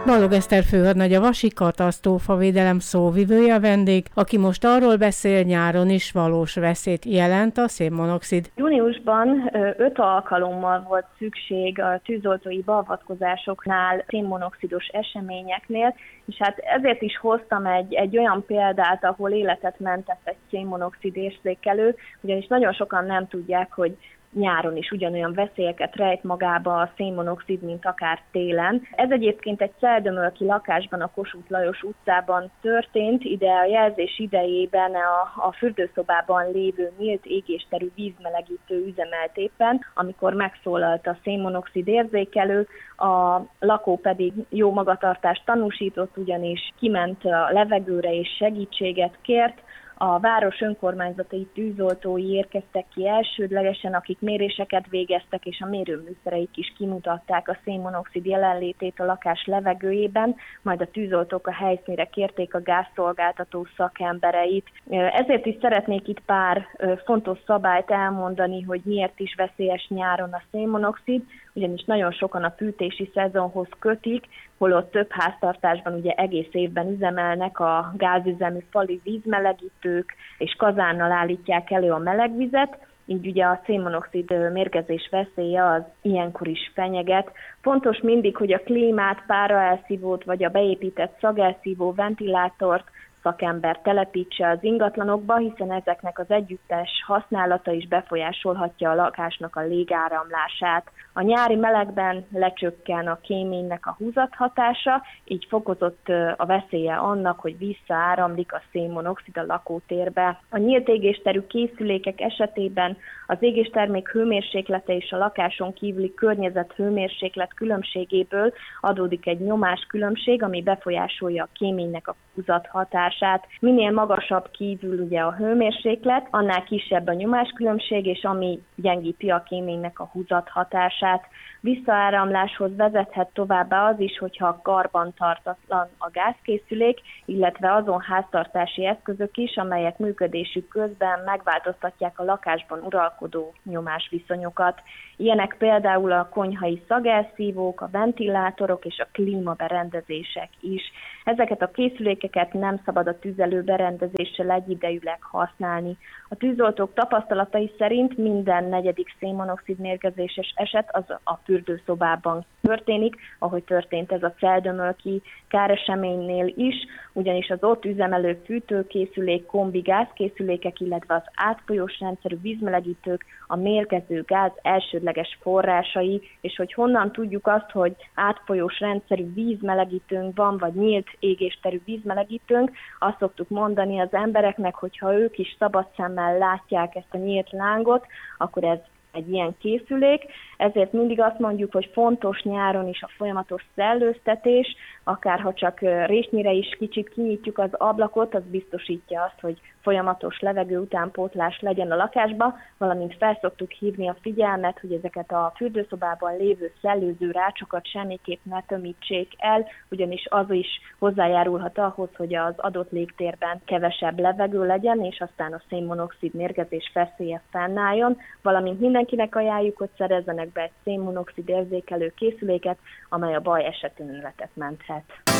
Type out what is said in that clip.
Balog Eszter főhadnagy, a Vasi katasztrófavédelem szóvivője a vendég, aki most arról beszél, nyáron is valós veszélyt jelent a szénmonoxid. Júniusban 5 alkalommal volt szükség a tűzoltói beavatkozásoknál szénmonoxidos eseményeknél, és hát ezért is hoztam egy olyan példát, ahol életet mentett egy szénmonoxid érzékelő, ugyanis nagyon sokan nem tudják, hogy nyáron is ugyanolyan veszélyeket rejt magába a szénmonoxid, mint akár télen. Ez egyébként egy celldömölki lakásban, a Kossuth Lajos utcában történt. Ide a jelzés idejében a fürdőszobában lévő nyílt égésterű vízmelegítő üzemelt éppen, amikor megszólalt a szénmonoxid érzékelő, a lakó pedig jó magatartást tanúsított, ugyanis kiment a levegőre és segítséget kért. A város önkormányzatai tűzoltói érkeztek ki elsődlegesen, akik méréseket végeztek, és a mérőműszereik is kimutatták a szénmonoxid jelenlétét a lakás levegőjében, majd a tűzoltók a helyszínre kérték a gázszolgáltató szakembereit. Ezért is szeretnék itt pár fontos szabályt elmondani, hogy miért is veszélyes nyáron a szénmonoxid, ugyanis nagyon sokan a fűtési szezonhoz kötik, holott több háztartásban ugye egész évben üzemelnek a gázüzemű fali vízmelegítők, és kazánnal állítják elő a melegvizet, így ugye a szénmonoxid mérgezés veszélye az ilyenkor is fenyeget. Fontos mindig, hogy a klímát, páraelszívót vagy a beépített szagelszívó ventilátort szakember telepítse az ingatlanokba, hiszen ezeknek az együttes használata is befolyásolhatja a lakásnak a légáramlását. A nyári melegben lecsökken a kéménynek a húzathatása, így fokozott a veszélye annak, hogy visszaáramlik a szénmonoxid a lakótérbe. A nyílt égésterű készülékek esetében az égéstermék hőmérséklete és a lakáson kívüli környezet hőmérséklet különbségéből adódik egy nyomáskülönbség, ami befolyásolja a kéménynek a húzathatását. Minél magasabb kívül ugye a hőmérséklet, annál kisebb a nyomáskülönbség, és ami gyengíti a kéménynek a húzathatását. Visszaáramláshoz vezethet továbbá az is, hogyha karbantartatlan a gázkészülék, illetve azon háztartási eszközök is, amelyek működésük közben megváltoztatják a lakásban uralkodó nyomásviszonyokat. Ilyenek például a konyhai szagelszívók, a ventilátorok és a klímaberendezések is. Ezeket a készülékeket nem szabad a tüzelőberendezéssel egyidejűleg használni. A tűzoltók tapasztalatai szerint minden negyedik szénmonoxid mérgezéses eset az a fürdőszobában történik, ahogy történt ez a celldömölki káreseménynél is, ugyanis az ott üzemelő fűtőkészülék, kombi gázkészülékek, illetve az átfolyós rendszerű vízmelegítők a mérgező gáz elsődleges forrásai, és hogy honnan tudjuk azt, hogy átfolyós rendszerű vízmelegítőnk van, vagy nyílt égésterű vízmelegítőnk, azt szoktuk mondani az embereknek, hogyha ők is szabad szemmel látják ezt a nyílt lángot, akkor ez egy ilyen készülék, ezért mindig azt mondjuk, hogy fontos nyáron is a folyamatos szellőztetés, akárha csak résnyire is kicsit kinyitjuk az ablakot, az biztosítja azt, hogy folyamatos levegő utánpótlás legyen a lakásba, valamint felszoktuk hívni a figyelmet, hogy ezeket a fürdőszobában lévő szellőző rácsokat semmiképp ne tömítsék el, ugyanis az is hozzájárulhat ahhoz, hogy az adott légtérben kevesebb levegő legyen, és aztán a szénmonoxid mérgezés veszélye fennálljon, valamint mindenkinek ajánljuk, hogy szerezzenek be egy szénmonoxid érzékelő készüléket, amely a baj esetén életet menthet.